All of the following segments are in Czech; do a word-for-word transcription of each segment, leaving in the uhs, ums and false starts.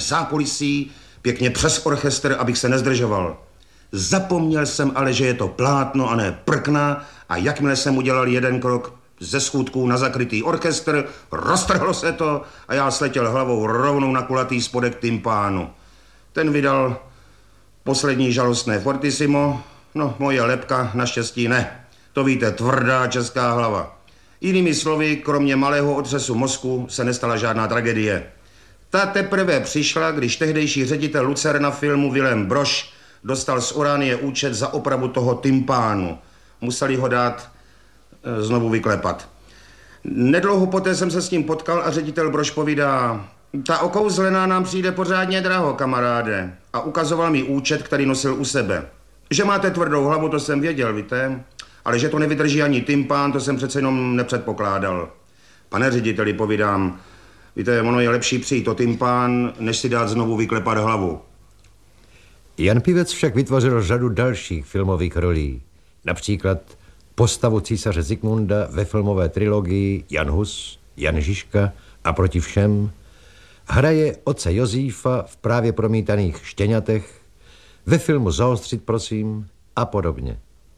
v zákulisí, pěkně přes orchestr, abych se nezdržoval. Zapomněl jsem ale, že je to plátno a ne prkna, a jakmile jsem udělal jeden krok ze schůdků na zakrytý orchestr, roztrhlo se to a já sletěl hlavou rovnou na kulatý spodek tympánu. Ten vydal poslední žalostné fortissimo, no moje lebka naštěstí ne. To víte, tvrdá česká hlava. Jinými slovy, kromě malého otřesu mozku se nestala žádná tragédie. Ta teprve přišla, když tehdejší ředitel Lucerna filmu Vilém Brož dostal z Uránie účet za opravu toho tympánu. Museli ho dát e, znovu vyklepat. Nedlouho poté jsem se s ním potkal a ředitel Brož povídá: ta okouzlená nám přijde pořádně draho, kamaráde. A ukazoval mi účet, který nosil u sebe. Že máte tvrdou hlavu, to jsem věděl, víte? Ale že to nevydrží ani tympán, to jsem přece jenom nepředpokládal. Pane řediteli, povídám, víte, ono je lepší přijít o tympán, než si dát znovu vyklepat hlavu. Jan Pivec však vytvořil řadu dalších filmových rolí. Například postavu císaře Zikmunda ve filmové trilogii Jan Hus, Jan Žižka a Proti všem. Hraje otce Josífa v právě promítaných Štěňatech, ve filmu Zaostřit, prosím, a podobně.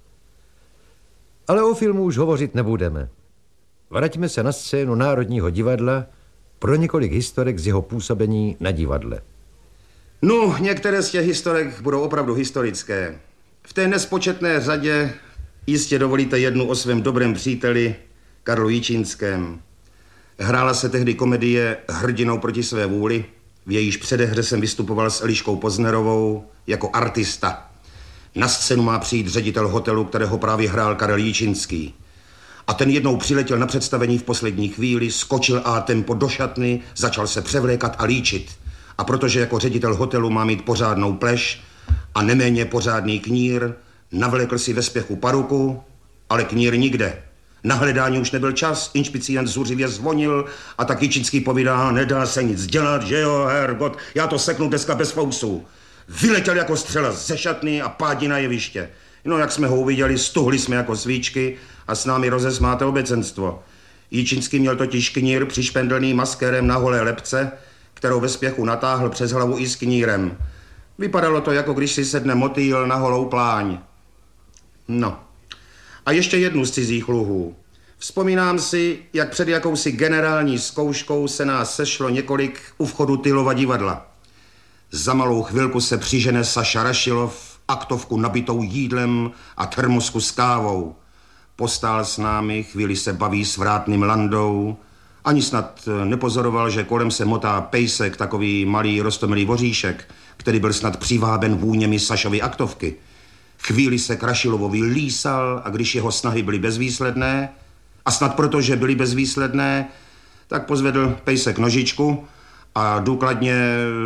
Ale o filmu už hovořit nebudeme. Vraťme se na scénu Národního divadla pro několik historek z jeho působení na divadle. No, některé z těch historek budou opravdu historické. V té nespočetné řadě jistě dovolíte jednu o svém dobrém příteli Karlu Jičínském. Hrála se tehdy komedie Hrdinou proti své vůli. V jejíž předehře jsem vystupoval s Eliškou Poznerovou jako artista. Na scénu má přijít ředitel hotelu, kterého právě hrál Karel Jičínský. A ten jednou přiletěl na představení v poslední chvíli, skočil a tempo do šatny, začal se převlékat a líčit. A protože jako ředitel hotelu má mít pořádnou pleš a neméně pořádný knír, navlékl si ve spěchu paruku, ale knír nikde. Na hledání už nebyl čas, inšpicient zuřivě zvonil a tak Jičínský povídá: nedá se nic dělat, že jo, hergot, já to seknu dneska bez fousů. Vyletěl jako střela ze šatny a pádí na jeviště. No, jak jsme ho uviděli, stuhli jsme jako svíčky a s námi rozesmáte obecenstvo. Jičínský měl totiž knír přišpendelný maskérem na holé lebce, kterou ve spěchu natáhl přes hlavu i s knírem. Vypadalo to, jako když si sedne motýl na holou pláň. No. A ještě jednu z cizích luhů. Vzpomínám si, jak před jakousi generální zkouškou se nás sešlo několik u vchodu Tylova divadla. Za malou chvilku se přižene Saša Rašilov, aktovku nabitou jídlem a termosku s kávou. Postál s námi, chvíli se baví s vrátným Landou. Ani snad nepozoroval, že kolem se motá pejsek, takový malý roztomilý voříšek, který byl snad přiváben vůněmi Sašovy aktovky. Chvíli se k Rašilovovi lísal a když jeho snahy byly bezvýsledné, a snad proto, že byly bezvýsledné, tak pozvedl pejsek nožičku a důkladně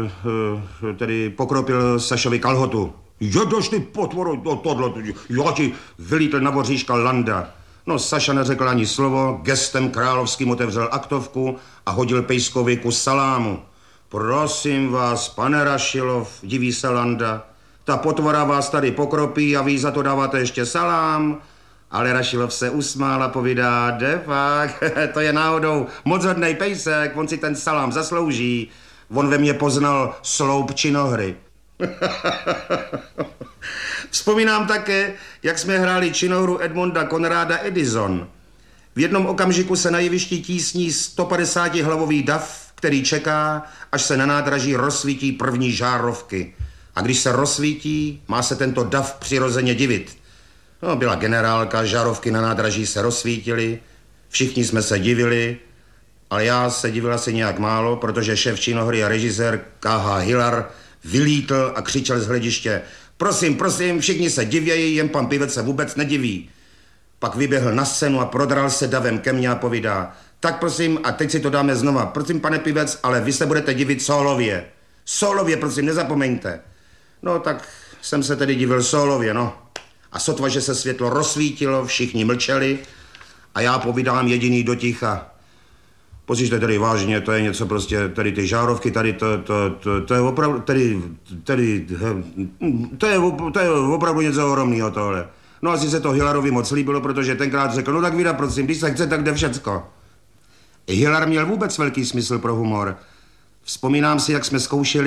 tedy pokropil Sašovi kalhotu. Jedož ty potvoro, tohle, já ti vylítl na voříška Landa. No, Saša neřekl ani slovo, gestem královským otevřel aktovku a hodil pejskovi kus salámu. Prosím vás, pane Rašilov, diví se Landa, ta potvora vás tady pokropí a vy za to dáváte ještě salám. Ale Rašilov se usmál a povídá: de fakt, to je náhodou moc hodnej pejsek, on si ten salám zaslouží. On ve mně poznal sloup činohry. Vzpomínám také, jak jsme hráli činohru Edmonda Konráda Edison. V jednom okamžiku se na jevišti tísní stopadesáti-hlavový dav, který čeká, až se na nádraží rozsvítí první žárovky. A když se rozsvítí, má se tento dav přirozeně divit. No, byla generálka, žárovky na nádraží se rozsvítily, všichni jsme se divili, ale já se divil asi nějak málo, protože šéf činohry a režisér K H Hillar vylítl a křičel z hlediště: prosím, prosím, všichni se divějí, jen pan Pivec se vůbec nediví. Pak vyběhl na scénu a prodral se davem ke mně a povídá: tak prosím, a teď si to dáme znova. Prosím, pane Pivec, ale vy se budete divit sólově. Sólově, prosím, nezapomeňte. No, tak jsem se tedy divil sólově, no. A sotva, že se světlo rozsvítilo, všichni mlčeli a já povídám jediný do ticha: poslyšte tedy vážně, to je něco prostě, tady ty žárovky, tady to, to, to, to je opravdu, tady, tady, to je, to je opravdu něco ohromného tohle. No, asi se to Hillarovi moc líbilo, protože tenkrát řekl: no tak vida, prosím, když se chce, tak jde všecko. Hillar měl vůbec velký smysl pro humor. Vzpomínám si, jak jsme zkoušeli